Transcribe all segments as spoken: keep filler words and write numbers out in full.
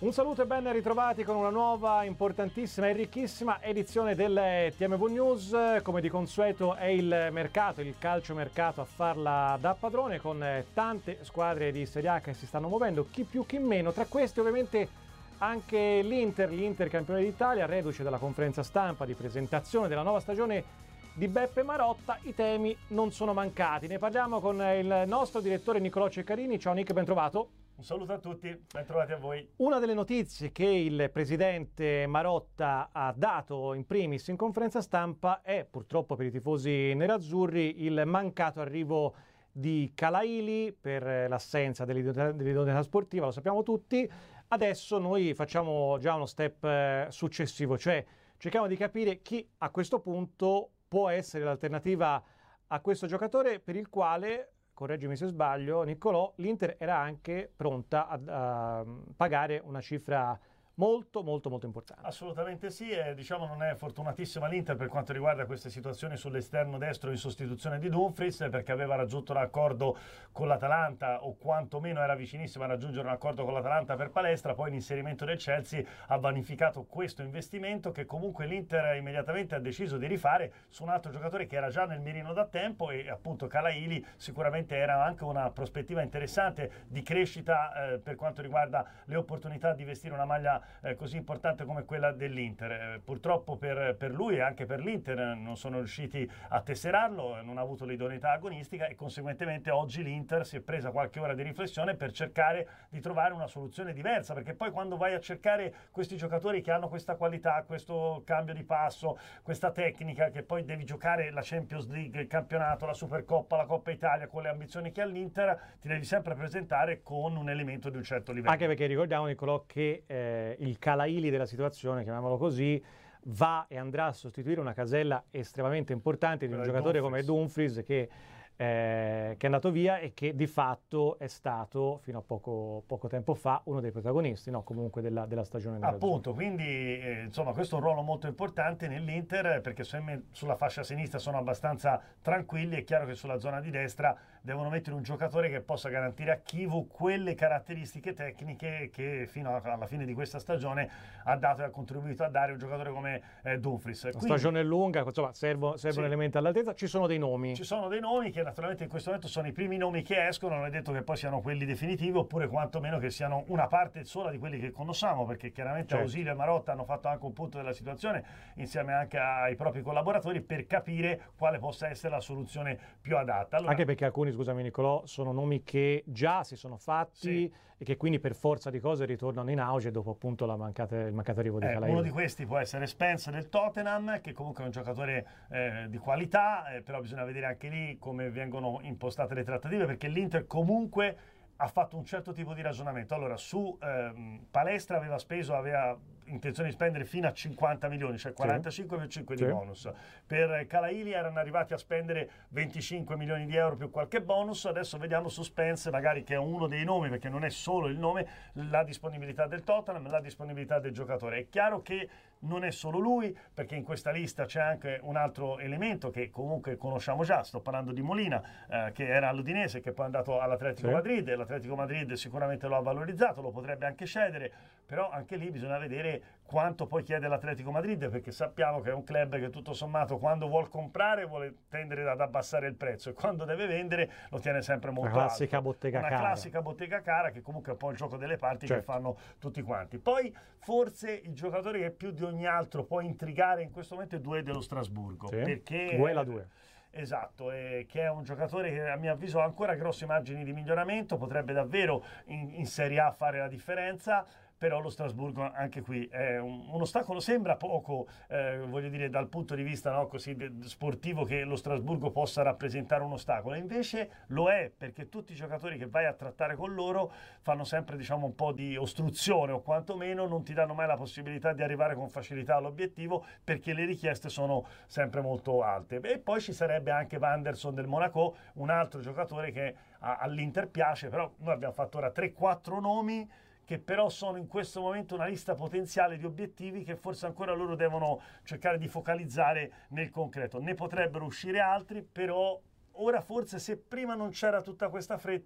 Un saluto e ben ritrovati con una nuova, importantissima e ricchissima edizione del T M V News. Come di consueto è il mercato, il calciomercato a farla da padrone, con tante squadre di Serie A che si stanno muovendo, chi più chi meno. Tra questi ovviamente anche l'Inter, l'Inter campione d'Italia, reduce dalla conferenza stampa di presentazione della nuova stagione di Beppe Marotta. I temi non sono mancati, ne parliamo con il nostro direttore Niccolò Ceccarini. Ciao Nick, ben trovato. Un saluto a tutti, ben trovati a voi. Una delle notizie che il presidente Marotta ha dato in primis in conferenza stampa è, purtroppo per i tifosi nerazzurri, il mancato arrivo di Calaili per l'assenza dell'idoneità sportiva, lo sappiamo tutti. Adesso noi facciamo già uno step successivo, cioè cerchiamo di capire chi a questo punto può essere l'alternativa a questo giocatore, per il quale, correggimi se sbaglio Niccolò, l'Inter era anche pronta a, a pagare una cifra molto molto molto importante. Assolutamente sì, e diciamo non è fortunatissima l'Inter per quanto riguarda queste situazioni sull'esterno destro in sostituzione di Dumfries, perché aveva raggiunto un accordo con l'Atalanta, o quantomeno era vicinissima a raggiungere un accordo con l'Atalanta per Palestra. Poi l'inserimento del Chelsea ha vanificato questo investimento, che comunque l'Inter immediatamente ha deciso di rifare su un altro giocatore che era già nel mirino da tempo, e appunto Calaili sicuramente era anche una prospettiva interessante di crescita eh, per quanto riguarda le opportunità di vestire una maglia Eh, così importante come quella dell'Inter. Eh, purtroppo per, per lui e anche per l'Inter eh, non sono riusciti a tesserarlo, eh, non ha avuto l'idoneità agonistica, e conseguentemente oggi l'Inter si è presa qualche ora di riflessione per cercare di trovare una soluzione diversa, perché poi quando vai a cercare questi giocatori che hanno questa qualità, questo cambio di passo, questa tecnica, che poi devi giocare la Champions League, il campionato, la Supercoppa, la Coppa Italia, con le ambizioni che ha l'Inter, ti devi sempre presentare con un elemento di un certo livello. Anche perché ricordiamo, Niccolò, che eh, il Calaili della situazione, chiamiamolo così, va e andrà a sostituire una casella estremamente importante di un Quella giocatore Dumfries. come Dumfries, che, eh, che è andato via e che di fatto è stato fino a poco, poco tempo fa uno dei protagonisti, no, comunque della, della stagione nerazzurra. Appunto, quindi eh, insomma questo è un ruolo molto importante nell'Inter, perché sulla fascia sinistra sono abbastanza tranquilli. È chiaro che sulla zona di destra devono mettere un giocatore che possa garantire a Chivu quelle caratteristiche tecniche che fino alla fine di questa stagione ha dato e ha contribuito a dare un giocatore come eh, Dumfries. La Quindi, stagione è lunga, insomma servono, servono sì, elementi all'altezza. Ci sono dei nomi. Ci sono dei nomi che naturalmente in questo momento sono i primi nomi che escono, non è detto che poi siano quelli definitivi, oppure quantomeno che siano una parte sola di quelli che conosciamo, perché chiaramente certo. Ausilio e Marotta hanno fatto anche un punto della situazione insieme anche ai propri collaboratori per capire quale possa essere la soluzione più adatta. Allora, anche perché alcuni, scusami Niccolò, sono nomi che già si sono fatti, sì, e che quindi per forza di cose ritornano in auge dopo appunto la mancata, il mancato arrivo di eh, Calaili. uno di questi può essere Spence del Tottenham, che comunque è un giocatore eh, di qualità, eh, però bisogna vedere anche lì come vengono impostate le trattative, perché l'Inter comunque ha fatto un certo tipo di ragionamento. Allora, su ehm, Palestra aveva speso, aveva intenzione di spendere fino a cinquanta milioni, cioè quarantacinque più cinque sì, di bonus. Per Calaili erano arrivati a spendere venticinque milioni di euro più qualche bonus. Adesso vediamo su Spence, magari, che è uno dei nomi, perché non è solo il nome, la disponibilità del Tottenham, la disponibilità del giocatore. È chiaro che non è solo lui, perché in questa lista c'è anche un altro elemento che comunque conosciamo già. Sto parlando di Molina, eh, che era all'Udinese, che poi è andato all'Atletico sì. Madrid. L'Atletico Madrid sicuramente lo ha valorizzato, lo potrebbe anche cedere, però anche lì bisogna vedere quanto poi chiede l'Atletico Madrid, perché sappiamo che è un club che tutto sommato quando vuol comprare vuole tendere ad abbassare il prezzo, e quando deve vendere lo tiene sempre molto alto. Una classica bottega Una cara. classica bottega cara, che comunque è un po' il gioco delle parti, certo, che fanno tutti quanti. Poi forse il giocatore che più di ogni altro può intrigare in questo momento è Doué dello Strasburgo, sì, perché Doué la due. Esatto, eh, che è un giocatore che a mio avviso ha ancora grossi margini di miglioramento, potrebbe davvero in, in Serie A fare la differenza. Però lo Strasburgo anche qui è un, un ostacolo, sembra poco, eh, voglio dire, dal punto di vista, no, così de, sportivo, che lo Strasburgo possa rappresentare un ostacolo, invece lo è, perché tutti i giocatori che vai a trattare con loro fanno sempre, diciamo, un po' di ostruzione, o quantomeno non ti danno mai la possibilità di arrivare con facilità all'obiettivo, perché le richieste sono sempre molto alte. E poi ci sarebbe anche Wanderson del Monaco, un altro giocatore che all'Inter piace, però noi abbiamo fatto ora tre quattro nomi che però sono in questo momento una lista potenziale di obiettivi che forse ancora loro devono cercare di focalizzare nel concreto. Ne potrebbero uscire altri, però ora forse, se prima non c'era tutta questa fretta,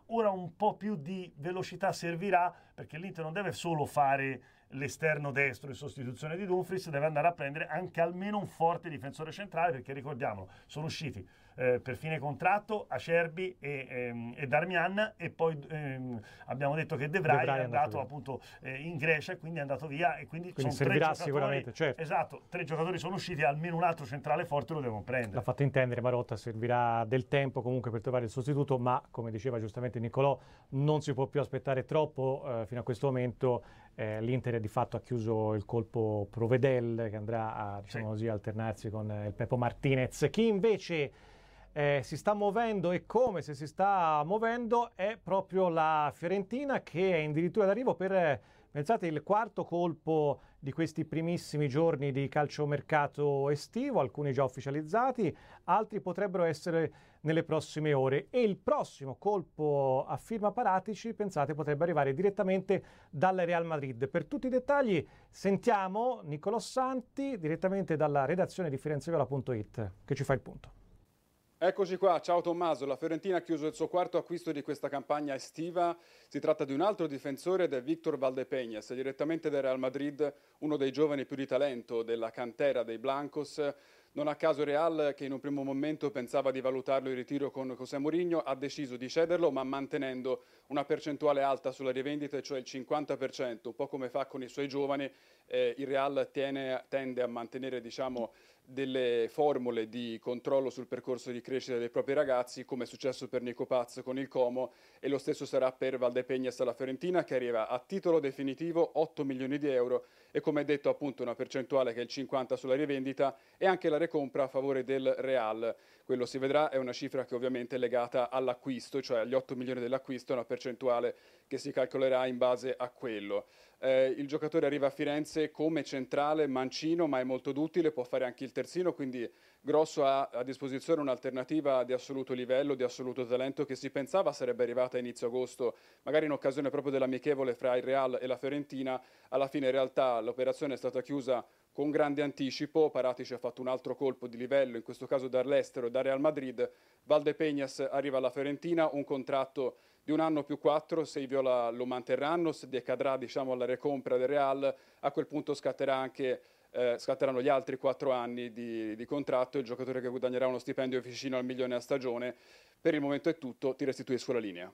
ora un po' più di velocità servirà, perché l'Inter non deve solo fare l'esterno destro in sostituzione di Dumfries, deve andare a prendere anche almeno un forte difensore centrale, perché ricordiamolo, sono usciti eh, per fine contratto Acerbi e, ehm, e Darmian, e poi ehm, abbiamo detto che De Vrij è andato appunto eh, in Grecia, e quindi è andato via, e quindi, quindi sono servirà tre giocatori, sicuramente, certo. Esatto, tre giocatori sono usciti, almeno un altro centrale forte lo devono prendere. L'ha fatto intendere Marotta, servirà del tempo comunque per trovare il sostituto, ma come diceva giustamente Niccolò, non si può più aspettare troppo eh, fino a questo momento. Eh, L'Inter di fatto ha chiuso il colpo Provedel, che andrà a, diciamo Sì. così, alternarsi con eh, il Pepo Martinez. Chi invece eh, si sta muovendo, e come se si sta muovendo, è proprio la Fiorentina, che è addirittura d'arrivo per, eh, pensate, il quarto colpo di questi primissimi giorni di calciomercato estivo, alcuni già ufficializzati, altri potrebbero essere nelle prossime ore, e il prossimo colpo a firma Paratici, pensate, potrebbe arrivare direttamente dal Real Madrid. Per tutti i dettagli sentiamo Niccolò Santi direttamente dalla redazione di Fierenzeviola punto it, che ci fa il punto. Eccoci qua, ciao Tommaso. La Fiorentina ha chiuso il suo quarto acquisto di questa campagna estiva. Si tratta di un altro difensore, ed è Víctor Valdepeñas, direttamente dal Real Madrid, uno dei giovani più di talento della cantera dei Blancos. Non a caso Real, che in un primo momento pensava di valutarlo in ritiro con José Mourinho, ha deciso di cederlo, ma mantenendo una percentuale alta sulla rivendita, cioè il cinquanta per cento, un po' come fa con i suoi giovani. Eh, il Real tiene, tende a mantenere, diciamo, delle formule di controllo sul percorso di crescita dei propri ragazzi, come è successo per Nico Paz con il Como, e lo stesso sarà per Valdepeñas alla Fiorentina, che arriva a titolo definitivo otto milioni di euro, e come detto appunto una percentuale che è il cinquanta sulla rivendita, e anche la recompra a favore del Real. Quello si vedrà, è una cifra che ovviamente è legata all'acquisto, cioè agli otto milioni dell'acquisto, è una percentuale che si calcolerà in base a quello. Eh, il giocatore arriva a Firenze come centrale mancino, ma è molto duttile, può fare anche il terzino, quindi Grosso ha a disposizione un'alternativa di assoluto livello, di assoluto talento, che si pensava sarebbe arrivata a inizio agosto, magari in occasione proprio dell'amichevole fra il Real e la Fiorentina. Alla fine in realtà l'operazione è stata chiusa con grande anticipo. Paratici ha fatto un altro colpo di livello, in questo caso dall'estero e dal Real Madrid. Valdepeñas arriva alla Fiorentina, un contratto di un anno più quattro, se i Viola lo manterranno, se decadrà, diciamo, alla recompra del Real, a quel punto scatterà anche, eh, scatteranno gli altri quattro anni di, di contratto, il giocatore che guadagnerà uno stipendio vicino al milione a stagione. Per il momento è tutto, ti restituisco la linea.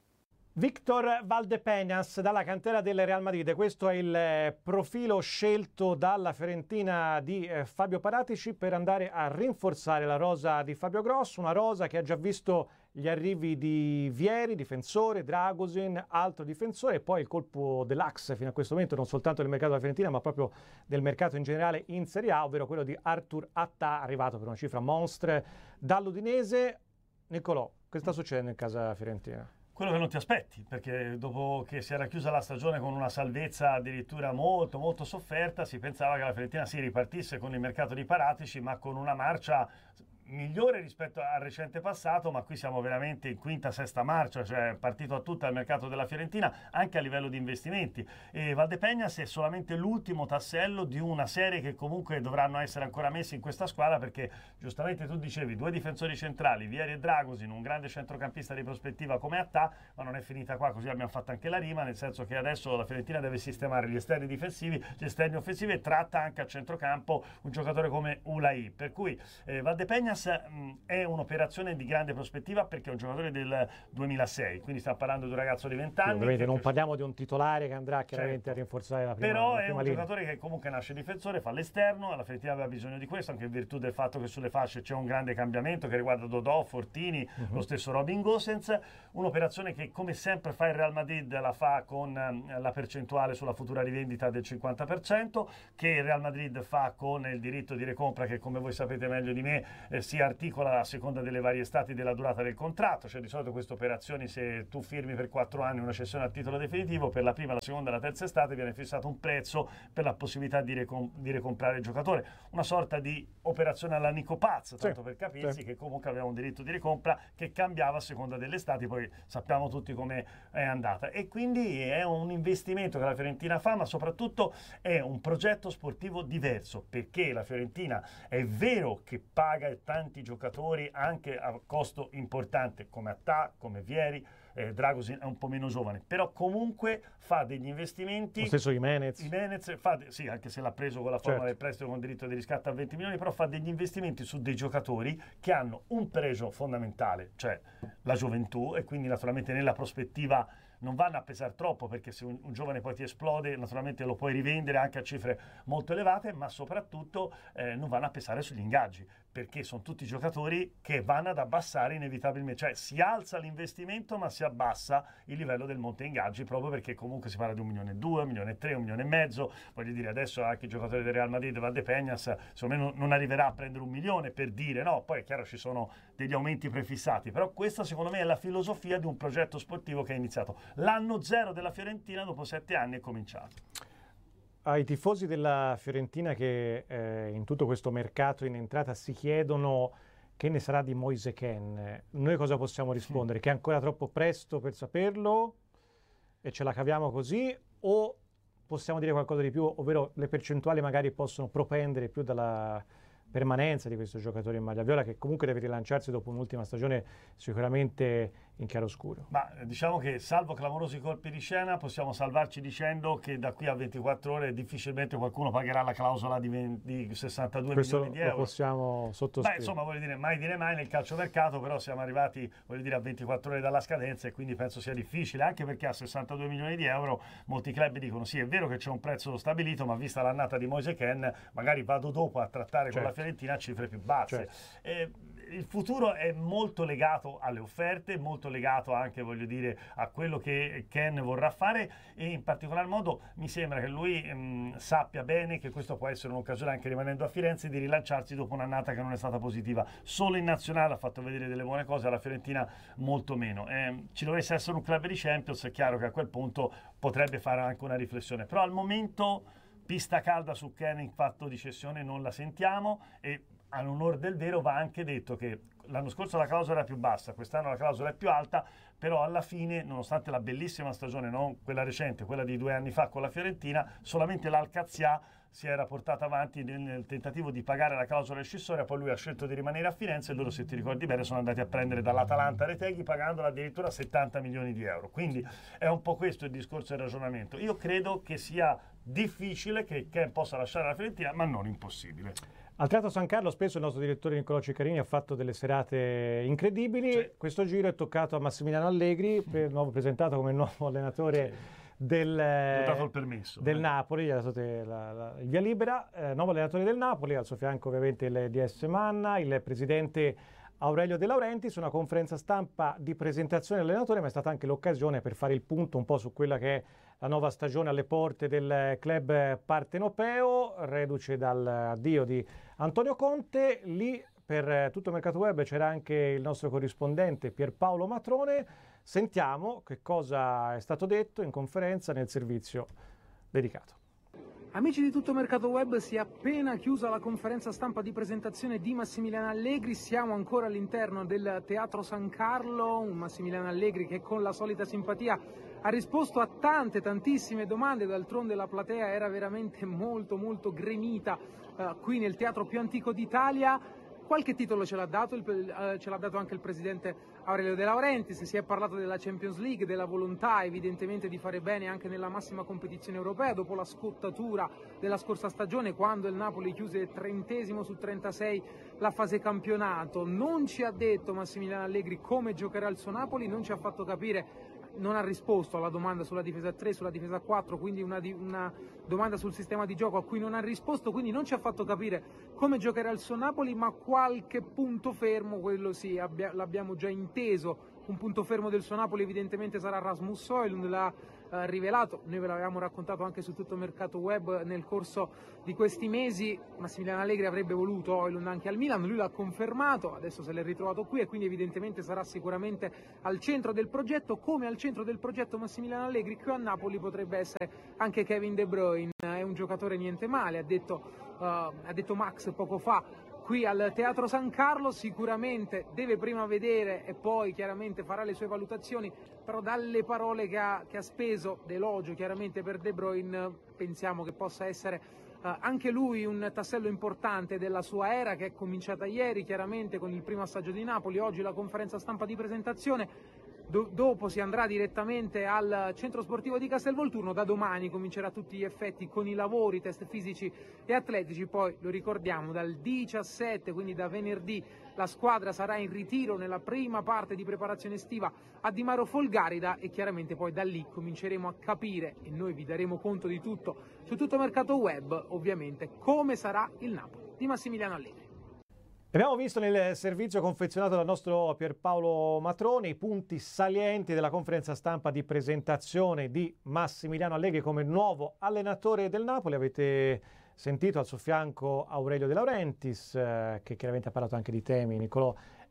Víctor Valdepeñas dalla cantera del Real Madrid, questo è il profilo scelto dalla Fiorentina di eh, Fabio Paratici per andare a rinforzare la rosa di Fabio Grosso, una rosa che ha già visto gli arrivi di Vieri, difensore, Dragosin, altro difensore, e poi il colpo dell'Ax fino a questo momento, non soltanto del mercato della Fiorentina, ma proprio del mercato in generale in Serie A, ovvero quello di Arthur Attà, arrivato per una cifra monstre dall'Udinese. Niccolò, che sta succedendo in casa fiorentina? Quello che non ti aspetti, perché dopo che si era chiusa la stagione con una salvezza addirittura molto molto sofferta, si pensava che la Fiorentina si ripartisse con il mercato di Paratici, ma con una marcia migliore rispetto al recente passato, ma qui siamo veramente in quinta, sesta marcia, cioè è partito a tutta il mercato della Fiorentina, anche a livello di investimenti. E Valdepeñas è solamente l'ultimo tassello di una serie che comunque dovranno essere ancora messi in questa squadra, perché giustamente tu dicevi, due difensori centrali, Vieri e Dragosin, un grande centrocampista di prospettiva come Attà, ma non è finita qua, così abbiamo fatto anche la rima, nel senso che adesso la Fiorentina deve sistemare gli esterni difensivi, gli esterni offensivi, e tratta anche a centrocampo un giocatore come Ulai, per cui eh, Valdepeñas è un'operazione di grande prospettiva, perché è un giocatore del duemilasei, quindi stiamo parlando di un ragazzo di venti anni. Sì, ovviamente non parliamo di un titolare che andrà chiaramente certo. a rinforzare la prima Però la è prima un linea. giocatore che comunque nasce difensore, fa l'esterno, la Fiorentina aveva bisogno di questo, anche in virtù del fatto che sulle fasce c'è un grande cambiamento che riguarda Dodò, Fortini, uh-huh. lo stesso Robin Gosens. Un'operazione che, come sempre fa il Real Madrid, la fa con eh, la percentuale sulla futura rivendita del cinquanta per cento, che il Real Madrid fa con il diritto di recompra, che come voi sapete meglio di me eh, si articola a seconda delle varie stati della durata del contratto. Cioè di solito queste operazioni, se tu firmi per quattro anni una cessione a titolo definitivo, per la prima, la seconda e la terza estate viene fissato un prezzo per la possibilità di, recom- di recomprare il giocatore, una sorta di operazione alla Nico Paz, tanto sì, per capirsi, sì. che comunque aveva un diritto di recompra che cambiava a seconda delle estati, poi sappiamo tutti come è andata, e quindi è un investimento che la Fiorentina fa, ma soprattutto è un progetto sportivo diverso, perché la Fiorentina è vero che paga tanti giocatori anche a costo importante, come Attà, come Vieri, eh, Dragosin è un po' meno giovane, però comunque fa degli investimenti. Lo stesso Jimenez. Jimenez fa, sì, anche se l'ha preso con la forma certo. del prestito con diritto di riscatto a venti milioni, però fa degli investimenti su dei giocatori che hanno un pregio fondamentale, cioè la gioventù, e quindi naturalmente nella prospettiva non vanno a pesare troppo, perché se un, un giovane poi ti esplode naturalmente lo puoi rivendere anche a cifre molto elevate, ma soprattutto eh, non vanno a pesare sugli ingaggi, perché sono tutti giocatori che vanno ad abbassare inevitabilmente, cioè si alza l'investimento ma si abbassa il livello del monte ingaggi, proprio perché comunque si parla di un milione e due, un milione e tre, un milione e mezzo. Voglio dire, adesso anche i giocatori del Real Madrid, Valdepeñas, secondo me non, non arriverà a prendere un milione, per dire, no, poi è chiaro ci sono degli aumenti prefissati, però questa secondo me è la filosofia di un progetto sportivo che è iniziato l'anno zero della Fiorentina, dopo sette anni è cominciato. Ai tifosi della Fiorentina che eh, in tutto questo mercato in entrata si chiedono che ne sarà di Moise Kean, noi cosa possiamo rispondere? Mm. Che è ancora troppo presto per saperlo e ce la caviamo così, o possiamo dire qualcosa di più, ovvero le percentuali magari possono propendere più dalla permanenza di questo giocatore in maglia viola, che comunque deve rilanciarsi dopo un'ultima stagione sicuramente in chiaroscuro? Ma diciamo che salvo clamorosi colpi di scena possiamo salvarci dicendo che da qui a ventiquattro ore difficilmente qualcuno pagherà la clausola di, venti, di sessantadue Questo milioni di euro. Lo possiamo sottoscrivere. Beh, insomma, voglio dire, mai dire mai nel calciomercato, però siamo arrivati, voglio dire, a ventiquattro ore dalla scadenza, e quindi penso sia difficile, anche perché a sessantadue milioni di euro molti club dicono sì, è vero che c'è un prezzo stabilito, ma vista l'annata di Moise Kean magari vado dopo a trattare certo. con la Fiorentina a cifre più basse. Certo. Eh, il futuro è molto legato alle offerte, molto legato anche, voglio dire, a quello che Kean vorrà fare, e in particolar modo mi sembra che lui mh, sappia bene che questo può essere un'occasione, anche rimanendo a Firenze, di rilanciarsi dopo un'annata che non è stata positiva. Solo in nazionale ha fatto vedere delle buone cose, alla Fiorentina molto meno. Eh, ci dovesse essere un club di Champions, è chiaro che a quel punto potrebbe fare anche una riflessione, però al momento pista calda su Kean in fatto di cessione non la sentiamo, e all'onore del vero va anche detto che l'anno scorso la clausola era più bassa, quest'anno la clausola è più alta, però alla fine, nonostante la bellissima stagione, non quella recente, quella di due anni fa con la Fiorentina, solamente l'Alcazia si era portata avanti nel, nel tentativo di pagare la clausola rescissoria, poi lui ha scelto di rimanere a Firenze, e loro, se ti ricordi bene, sono andati a prendere dall'Atalanta Retegui pagandola addirittura settanta milioni di euro. Quindi è un po' questo il discorso e il ragionamento. Io credo che sia difficile che Kean possa lasciare la Fiorentina, ma non impossibile. Al Teatro San Carlo spesso il nostro direttore Niccolò Ciccarini ha fatto delle serate incredibili. Sì. Questo giro è toccato a Massimiliano Allegri, per, nuovo presentato come nuovo allenatore sì. del, dato il permesso, del eh. Napoli, gli ha dato la, la, il via libera, eh, nuovo allenatore del Napoli, al suo fianco ovviamente il D S Manna, il presidente Aurelio De Laurentiis, una conferenza stampa di presentazione dell'allenatore, ma è stata anche l'occasione per fare il punto un po' su quella che è la nuova stagione alle porte del club partenopeo, reduce dall'addio di Antonio Conte. Lì per tutto il mercato web c'era anche il nostro corrispondente Pierpaolo Matrone. Sentiamo che cosa è stato detto in conferenza nel servizio dedicato. Amici di Tutto Mercato Web, si è appena chiusa la conferenza stampa di presentazione di Massimiliano Allegri. Siamo ancora all'interno del Teatro San Carlo, un Massimiliano Allegri che con la solita simpatia ha risposto a tante, tantissime domande. D'altronde la platea era veramente molto, molto gremita uh, qui nel teatro più antico d'Italia. Qualche titolo ce l'ha dato, il, uh, ce l'ha dato anche il presidente Aurelio De Laurentiis. Si è parlato della Champions League, della volontà evidentemente di fare bene anche nella massima competizione europea, dopo la scottatura della scorsa stagione, quando il Napoli chiuse trentesimo su trentasei la fase campionato. Non ci ha detto Massimiliano Allegri come giocherà il suo Napoli, non ci ha fatto capire, non ha risposto alla domanda sulla difesa tre, sulla difesa quattro, quindi una, una domanda sul sistema di gioco a cui non ha risposto, quindi non ci ha fatto capire come giocherà il suo Napoli, ma qualche punto fermo, quello sì, abbia, l'abbiamo già inteso. Un punto fermo del suo Napoli evidentemente sarà Rasmus Højlund, l'ha eh, rivelato, noi ve l'avevamo raccontato anche su Tutto Mercato Web nel corso di questi mesi. Massimiliano Allegri avrebbe voluto Højlund anche al Milan, lui l'ha confermato, adesso se l'è ritrovato qui e quindi evidentemente sarà sicuramente al centro del progetto, come al centro del progetto Massimiliano Allegri qui a Napoli potrebbe essere anche Kevin De Bruyne. È un giocatore niente male, ha detto, uh, ha detto Max poco fa, qui al Teatro San Carlo. Sicuramente deve prima vedere e poi chiaramente farà le sue valutazioni, però dalle parole che ha, che ha speso, d'elogio chiaramente per De Bruyne, pensiamo che possa essere uh, anche lui un tassello importante della sua era, che è cominciata ieri chiaramente con il primo assaggio di Napoli, oggi la conferenza stampa di presentazione. Do- dopo si andrà direttamente al centro sportivo di Castelvolturno, da domani comincerà a tutti gli effetti con i lavori, test fisici e atletici, poi lo ricordiamo dal diciassette, quindi da venerdì, la squadra sarà in ritiro nella prima parte di preparazione estiva a Di Maro Folgarida e chiaramente poi da lì cominceremo a capire, e noi vi daremo conto di tutto su tutto Mercato Web, ovviamente, come sarà il Napoli di Massimiliano Allegri. Abbiamo visto nel servizio confezionato dal nostro Pierpaolo Matrone i punti salienti della conferenza stampa di presentazione di Massimiliano Allegri come nuovo allenatore del Napoli. Avete sentito al suo fianco Aurelio De Laurentiis, eh, che chiaramente ha parlato anche di temi, Niccolò,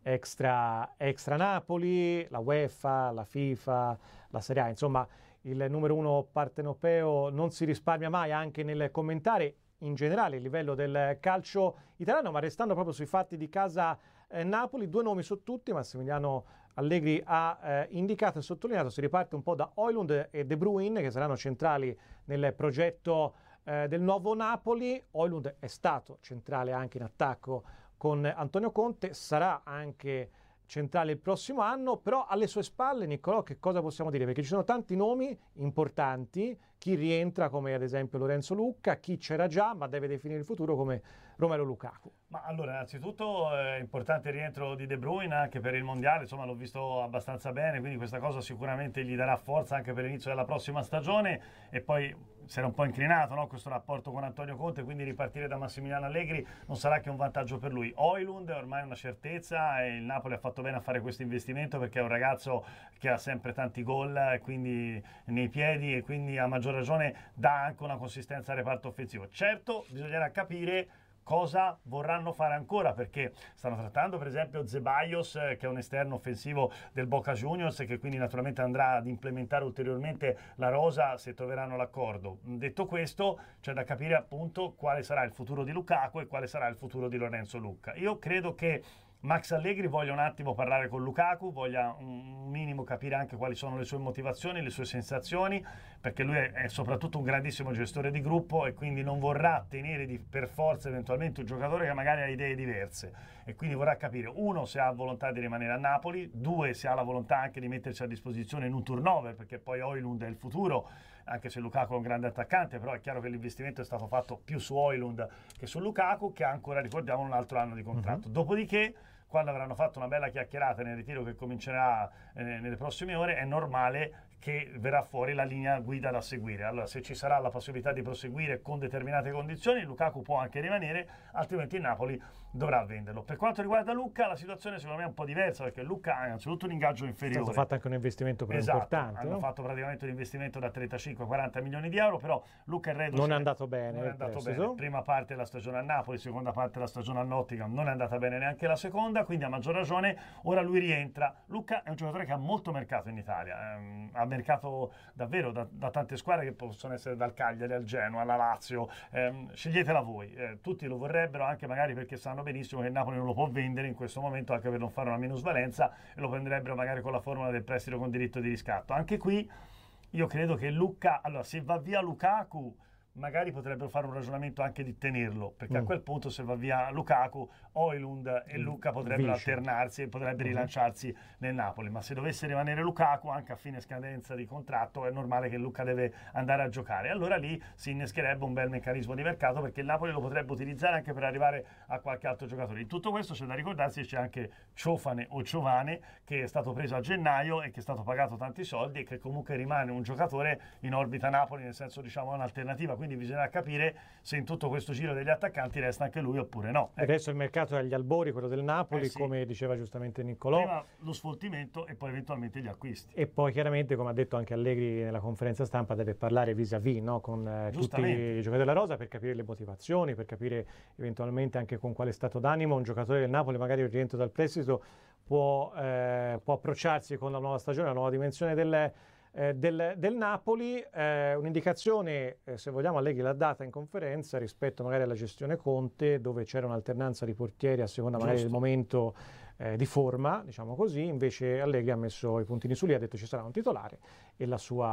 extra, extra Napoli, la UEFA, la FIFA, la Serie A. Insomma, il numero uno partenopeo non si risparmia mai anche nel commentare in generale il livello del calcio italiano, ma restando proprio sui fatti di casa eh, Napoli, due nomi su tutti, Massimiliano Allegri ha eh, indicato e sottolineato, si riparte un po' da Højlund e De Bruyne, che saranno centrali nel progetto eh, del nuovo Napoli. Højlund è stato centrale anche in attacco con Antonio Conte, sarà anche centrale il prossimo anno, però alle sue spalle, Niccolò, che cosa possiamo dire? Perché ci sono tanti nomi importanti, chi rientra come ad esempio Lorenzo Lucca, chi c'era già ma deve definire il futuro come Romelu Lukaku. Ma allora, innanzitutto è importante il rientro di De Bruyne anche per il mondiale, insomma l'ho visto abbastanza bene, quindi questa cosa sicuramente gli darà forza anche per l'inizio della prossima stagione. E poi si era un po' inclinato, no, questo rapporto con Antonio Conte, quindi ripartire da Massimiliano Allegri non sarà che un vantaggio per lui. Højlund è ormai una certezza e il Napoli ha fatto bene a fare questo investimento perché è un ragazzo che ha sempre tanti gol e quindi nei piedi, e quindi a maggior ragione dà anche una consistenza al reparto offensivo. Certo, bisognerà capire cosa vorranno fare ancora, perché stanno trattando per esempio Zeballos, eh, che è un esterno offensivo del Boca Juniors, che quindi naturalmente andrà ad implementare ulteriormente la rosa se troveranno l'accordo. Detto questo, c'è da capire appunto quale sarà il futuro di Lukaku e quale sarà il futuro di Lorenzo Lucca. Io credo che Max Allegri voglia un attimo parlare con Lukaku, voglia un minimo capire anche quali sono le sue motivazioni, le sue sensazioni, perché lui è, è soprattutto un grandissimo gestore di gruppo e quindi non vorrà tenere di, per forza eventualmente un giocatore che magari ha idee diverse, e quindi vorrà capire, uno, se ha volontà di rimanere a Napoli, due, se ha la volontà anche di metterci a disposizione in un turnover, perché poi Højlund è il futuro, anche se Lukaku è un grande attaccante, però è chiaro che l'investimento è stato fatto più su Højlund che su Lukaku, che ha ancora, ricordiamo, un altro anno di contratto. Uh-huh. Dopodiché, quando avranno fatto una bella chiacchierata nel ritiro che comincerà eh, nelle prossime ore, è normale che verrà fuori la linea guida da seguire. Allora, se ci sarà la possibilità di proseguire con determinate condizioni, Lukaku può anche rimanere, altrimenti il Napoli dovrà venderlo. Per quanto riguarda Lucca, la situazione secondo me è un po' diversa, perché Lucca ha innanzitutto un ingaggio inferiore. È stato fatto anche un investimento più esatto, importante. Hanno no? fatto praticamente un investimento da trentacinque a quaranta milioni di euro, però Lucca è reduce. Non è andato bene. Non è andato bene. Prima parte della stagione a Napoli, seconda parte della stagione a Nottingham, non è andata bene neanche la seconda, quindi a maggior ragione ora lui rientra. Lucca è un giocatore che ha molto mercato in Italia, ehm, ha mercato davvero da, da tante squadre che possono essere dal Cagliari al Genoa, alla Lazio, ehm, sceglietela voi, eh, tutti lo vorrebbero, anche magari perché sanno benissimo che il Napoli non lo può vendere in questo momento, anche per non fare una minusvalenza, e lo prenderebbero magari con la formula del prestito con diritto di riscatto. Anche qui io credo che Lucca, allora se va via Lukaku magari potrebbero fare un ragionamento anche di tenerlo, perché mm. a quel punto se va via Lukaku, Højlund e Lucca potrebbero Vice. alternarsi e potrebbe mm-hmm. rilanciarsi nel Napoli, ma se dovesse rimanere Lukaku anche a fine scadenza di contratto è normale che Lucca deve andare a giocare, allora lì si innescherebbe un bel meccanismo di mercato, perché il Napoli lo potrebbe utilizzare anche per arrivare a qualche altro giocatore. In tutto questo c'è da ricordarsi che c'è anche Ciofane o Ciovane, che è stato preso a gennaio e che è stato pagato tanti soldi e che comunque rimane un giocatore in orbita Napoli, nel senso, diciamo, un'alternativa. Quindi bisogna capire se in tutto questo giro degli attaccanti resta anche lui oppure no. Ecco. Adesso il mercato è agli albori, quello del Napoli, eh sì. come diceva giustamente Niccolò. Prima lo sfoltimento e poi eventualmente gli acquisti. E poi chiaramente, come ha detto anche Allegri nella conferenza stampa, deve parlare vis-à-vis, no? con eh, tutti i giocatori della rosa, per capire le motivazioni, per capire eventualmente anche con quale stato d'animo un giocatore del Napoli, magari il rientro dal prestito, può, eh, può approcciarsi con la nuova stagione, la nuova dimensione del Eh, del, del Napoli. Eh, un'indicazione, eh, se vogliamo, Allegri l'ha data in conferenza rispetto magari alla gestione Conte, dove c'era un'alternanza di portieri a seconda magari del momento eh, di forma, diciamo così. Invece Allegri ha messo i puntini su lì, ha detto ci sarà un titolare e la sua,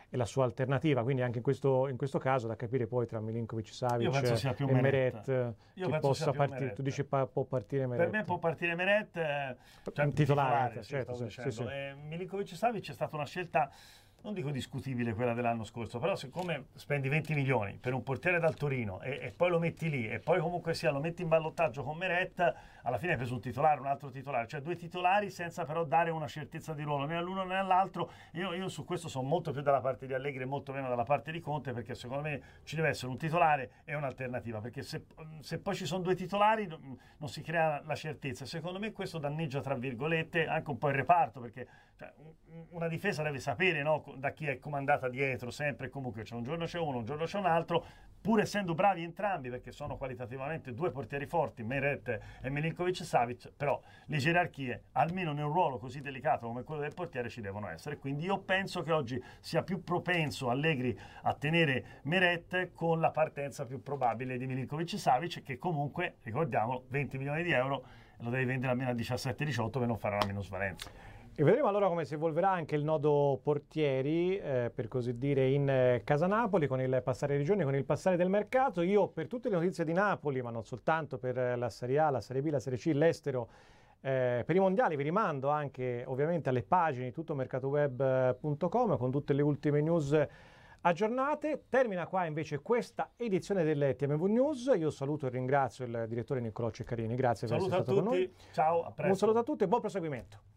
e la sua alternativa, quindi anche in questo, in questo caso da capire poi tra Milinković-Savić e Meret, Meret chi possa partire. Tu dici pa, può partire Meret? Per me può partire Meret, eh, cioè, titolare, titolare sì, certo, sì, sì, sì. Eh, Milinković-Savić è stata una scelta, non dico discutibile quella dell'anno scorso, però siccome spendi venti milioni per un portiere dal Torino e, e poi lo metti lì e poi comunque sia lo metti in ballottaggio con Meret, alla fine hai preso un titolare, un altro titolare, cioè due titolari senza però dare una certezza di ruolo né all'uno né all'altro. Io, io su questo sono molto più dalla parte di Allegri e molto meno dalla parte di Conte, perché secondo me ci deve essere un titolare e un'alternativa, perché se, se poi ci sono due titolari non si crea la certezza. Secondo me questo danneggia tra virgolette anche un po' il reparto, perché cioè, una difesa deve sapere, no, da chi è comandata dietro sempre e comunque, cioè un giorno c'è uno, un giorno c'è un altro, pur essendo bravi entrambi perché sono qualitativamente due portieri forti, Meret e Milinković-Savić, però le gerarchie almeno in un ruolo così delicato come quello del portiere ci devono essere, quindi io penso che oggi sia più propenso Allegri a tenere Meret con la partenza più probabile di Milinković-Savić, che comunque, ricordiamolo, venti milioni di euro lo devi vendere almeno a diciassette diciotto per non fare una minusvalenza. E vedremo allora come si evolverà anche il nodo portieri, eh, per così dire, in eh, casa Napoli, con il passare dei giorni, con il passare del mercato. Io per tutte le notizie di Napoli, ma non soltanto per eh, la Serie A, la Serie B, la Serie C, l'estero, eh, per i mondiali vi rimando anche ovviamente alle pagine di tuttomercatoweb punto com con tutte le ultime news aggiornate. Termina qua invece questa edizione delle T M V News. Io saluto e ringrazio il direttore Niccolò Ceccarini. Grazie per essere stato con noi. Ciao, a presto. Un saluto a tutti e buon proseguimento.